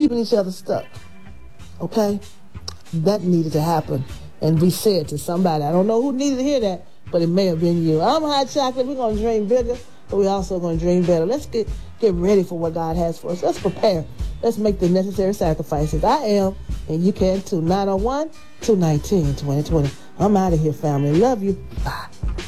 keeping each other stuck. Okay? That needed to happen. And we said to somebody, I don't know who needed to hear that, but it may have been you. I'm Hot Chocolate. We're going to dream bigger, but we're also going to dream better. Let's get ready for what God has for us. Let's prepare. Let's make the necessary sacrifices. I am, and you can too. 901-219-2020. I'm out of here, family. Love you. Bye.